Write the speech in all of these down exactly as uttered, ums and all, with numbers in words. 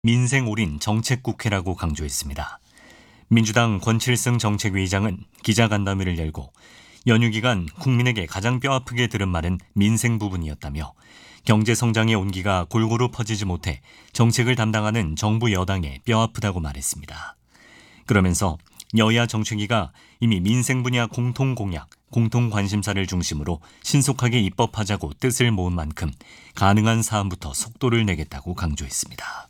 민생 올인 정책국회라고 강조했습니다. 민주당 권칠승 정책위의장은 기자간담회를 열고 연휴 기간 국민에게 가장 뼈아프게 들은 말은 민생 부분이었다며 경제 성장의 온기가 골고루 퍼지지 못해 정책을 담당하는 정부 여당에 뼈아프다고 말했습니다. 그러면서 여야 정책위가 이미 민생 분야 공통 공약, 공통 관심사를 중심으로 신속하게 입법하자고 뜻을 모은 만큼 가능한 사안부터 속도를 내겠다고 강조했습니다.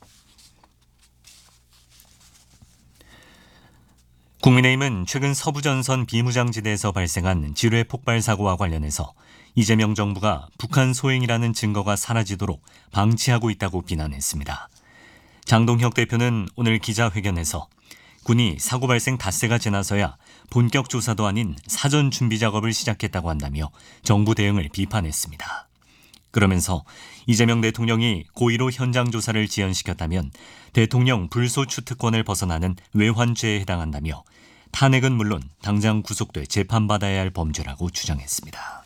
국민의힘은 최근 서부전선 비무장지대에서 발생한 지뢰 폭발 사고와 관련해서 이재명 정부가 북한 소행이라는 증거가 사라지도록 방치하고 있다고 비난했습니다. 장동혁 대표는 오늘 기자회견에서 군이 사고 발생 닷새가 지나서야 본격 조사도 아닌 사전 준비 작업을 시작했다고 한다며 정부 대응을 비판했습니다. 그러면서 이재명 대통령이 고의로 현장 조사를 지연시켰다면 대통령 불소추 특권을 벗어나는 외환죄에 해당한다며 탄핵은 물론 당장 구속돼 재판받아야 할 범죄라고 주장했습니다.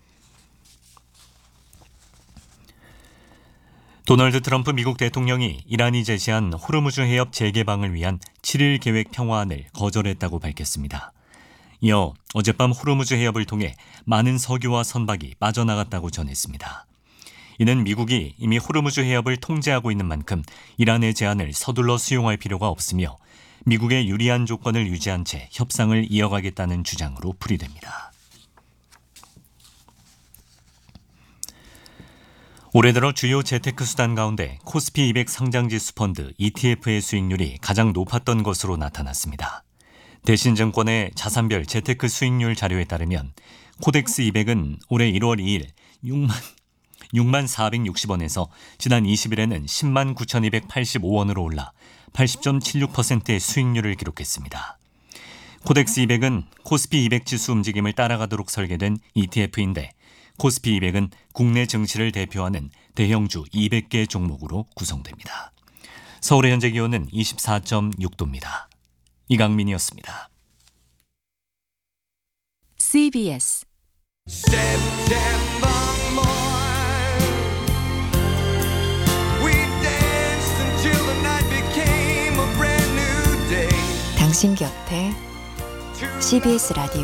도널드 트럼프 미국 대통령이 이란이 제시한 호르무즈 해협 재개방을 위한 칠 일 계획 평화안을 거절했다고 밝혔습니다. 이어 어젯밤 호르무즈 해협을 통해 많은 석유와 선박이 빠져나갔다고 전했습니다. 이는 미국이 이미 호르무즈 해협을 통제하고 있는 만큼 이란의 제안을 서둘러 수용할 필요가 없으며 미국의 유리한 조건을 유지한 채 협상을 이어가겠다는 주장으로 풀이됩니다. 올해 들어 주요 재테크 수단 가운데 코스피 이백 상장지수 펀드 이티에프의 수익률이 가장 높았던 것으로 나타났습니다. 대신증권의 자산별 재테크 수익률 자료에 따르면 코덱스 이백은 올해 일월 이일 육만 사백육십 원에서 지난 이십 일에는 십만 구천이백팔십오 원으로 올라 팔십 점 칠육 퍼센트의 수익률을 기록했습니다. 코덱스 이백은 코스피 이백 지수 움직임을 따라가도록 설계된 이티에프인데 코스피 이백은 국내 증시를 대표하는 대형주 이백 개 종목으로 구성됩니다. 서울의 현재 기온은 이십사 점 육 도입니다. 이강민이었습니다. 씨비에스 당신 곁에 씨비에스 라디오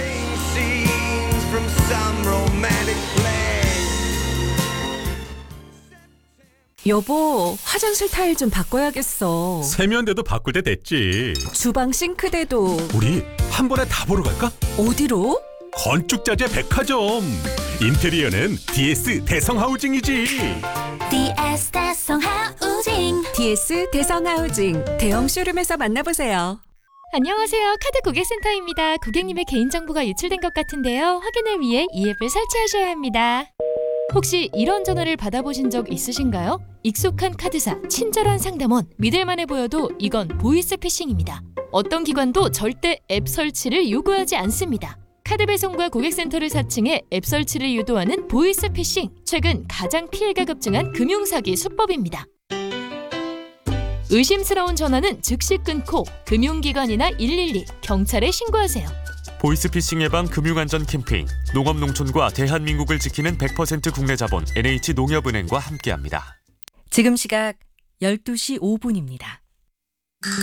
여보, 화장실 타일 좀 바꿔야겠어. 세면대도 바꿀 때 됐지. 주방 싱크대도. 우리 한 번에 다 보러 갈까? 어디로? 건축자재 백화점. 인테리어는 디에스 대성하우징이지. 디에스 대성하우징. 디에스 대성하우징 대형 쇼룸에서 만나보세요. 안녕하세요. 카드 고객센터입니다. 고객님의 개인정보가 유출된 것 같은데요. 확인을 위해 이 앱을 설치하셔야 합니다. 혹시 이런 전화를 받아보신 적 있으신가요? 익숙한 카드사, 친절한 상담원, 믿을만해 보여도 이건 보이스피싱입니다. 어떤 기관도 절대 앱 설치를 요구하지 않습니다. 카드 배송과 고객센터를 사칭해 앱 설치를 유도하는 보이스피싱. 최근 가장 피해가 급증한 금융사기 수법입니다. 의심스러운 전화는 즉시 끊고 금융기관이나 일일이, 경찰에 신고하세요. 보이스피싱 예방 금융안전 캠페인 농업농촌과 대한민국을 지키는 백 퍼센트 국내 자본 엔에이치 농협은행과 함께합니다. 지금 시각 열두 시 오 분입니다.